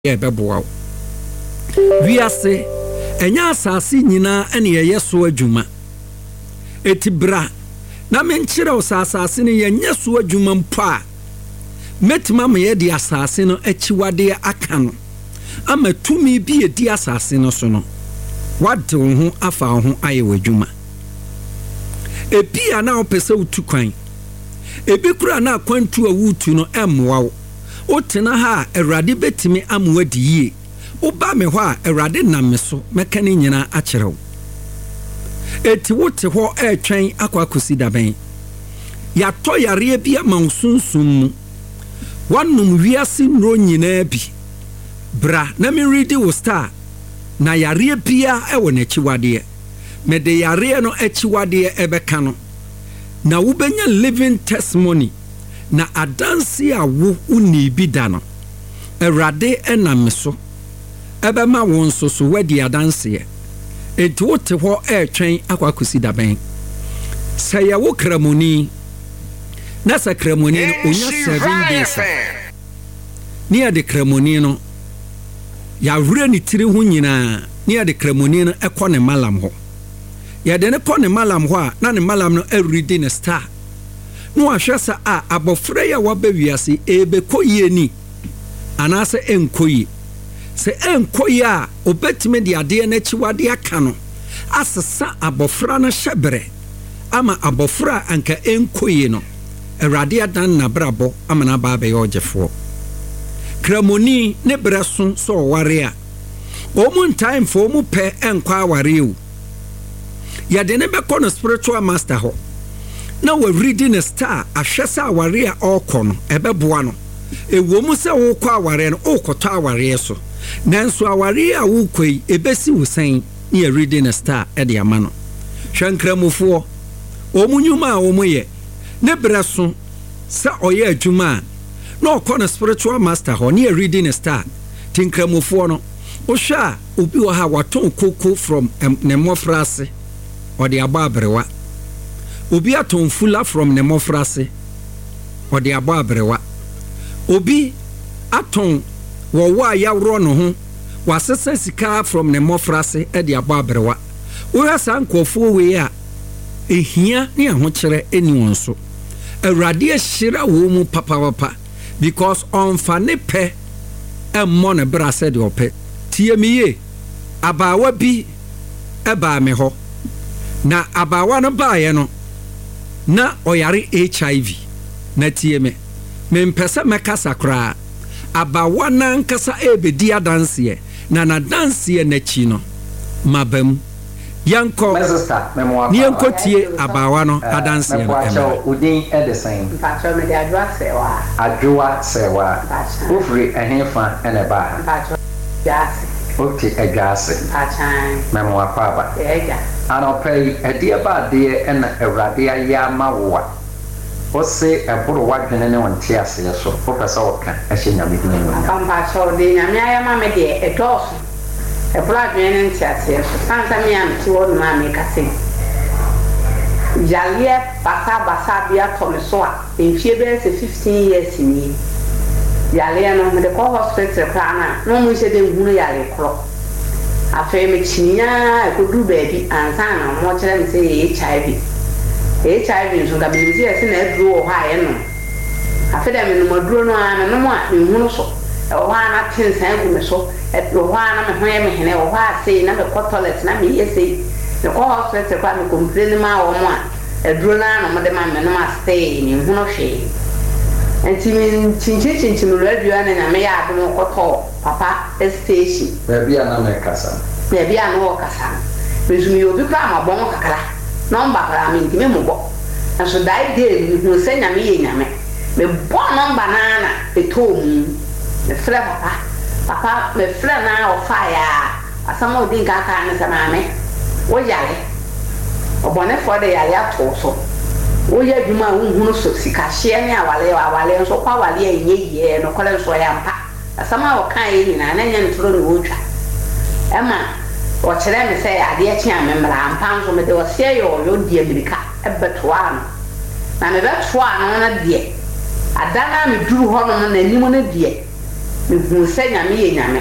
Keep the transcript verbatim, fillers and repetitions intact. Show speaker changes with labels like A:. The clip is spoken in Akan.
A: ye beboa wiase enya asase nyina ene ye so adwuma etibra na menkyere osasase ne ye nye so adwuma mpa metima me ye di asase no achiwade aka no ama tumi bi edi asase no so no wade wo ho afa wo ho aye wadwuma ebi ana opese utu kwan ebi kura na kwantu awutu no emmoa wo otena ha Awurade betimi amwadi yie oba me ho a Awurade nam me so meka ne nyina akyerɛw eti wote ho etwen akwakosi daben ya to yare bi amansunsum mu wanum wiase nro nyina bi bra na me read wo star na yare bia e wo n'achiwade me de yare no achiwade ebeka no na wo benya living testimony na adansi a wo uni bi da no Awurade enam so ebe ma won so so wadi adansi e enti wote ho etwen akwakosi daben saya wo kramoni na sa kramoni no onya seven days ni ya de kramoni no ya wure ni tiri ho nyina ni ya de kramoni no ekɔ ne malam ho ya de ne kɔ ne malam ho a na ne malam no everyday ne star no ahwesa a abofra ya wabawiase ebe koyie ni anase enkoyi se enkoyi a obetime de ade na chiwade aka no asesa abofra no hyebre ama abofra anka enkoyi no Awurade adan na brabo ama na ba be yojefo kramoni ne breso so ware a omu time for mu pe enkwa aware o ya de ne be kono spiritual master ho na we reading a star ahwesa aware a okono ebeboa no ewo mu se wo kwa aware no okoto aware so nanso aware a wo koi ebesi wusan ne reading a star e de ama no hwankramofo omunyuma a wo moye ne breso sa oye adwuma na okono spiritual master ho ne reading a star tinkramofo no o hwa obi wo ha waton koko from ne mofrase o de aba abrewa obi aton fula from ne mofrase o de aba abrewa obi aton wo wa yawro no ho wasesa sika from ne mofrase e de aba abrewa wo hasa nkofo we a ehia ne ahokyere eni wonso Awurade ahyira wo mu papa papa because on fa ne pe emmo ne bra se de ope tie miye abawa bi eba me ho na abawa no baaye no na oyare H I V na tie me me mpesa mekasa kra abawa na nkasa ebedi adanse na na danse na chi no mabam yanko ni yanko tie abawa no adanse no
B: em udin edesen
C: patro me de adwa sewa
B: adwa sewa ofri ehfa eneba
C: patro yasi
B: okay egase
C: achan
B: memo apaba
C: eja
B: ano pay edi aba de en Awurade aya mawa o se eburu wadwene ne wonte ase so professor oka ehye nyame din no
C: pampa so de nyame aya ma me de edoso eburu adwene nte ase so sansa me am ti wonu ma me kase jalie basa basa bia to me so a enfie be se fifteen years ni yale no me de ko hospital plana no mu se de hunu yale kro afa me chinya e ko du baby ansa na mo kire me se H I V H I V so da me se ese na eduro ho aye no afa da me no maduro no ana no mo a me hunu so e ho ana tinsan ku me so e ho ana me ho ye me hene ho a sei na me ko toilet na me ye sei ne ko hospital kwa me complain ma wo mo a eduro na no mo de ma me no ma stay ni hunu hwe enti min chinchi chinchi no radio na na me ya adom koto papa station
B: baby ana me kasa
C: baby ana wo kasa mesumi obi kra ma bon kakala number kra mi ntime mo bo na so dai dey mi hu se nyame ye nyame me bo number na na etom me frɛ papa papa me frɛ na o fire asama odi nka ka na sana me wo yale obone for de yale ato so oya dwuma hunhunu so sika hye ne awale awale so kwa wale enye ye no kole so ya mpa asama o kan yi na na nya ntoro ne wotwa ema o kire me se ade a chia me mra mpa so me de o se yo yo die mirika ebeto ano na me beto ano na die adana me duru ho no na nimu na die mehu sɛ nyame yɛ nyame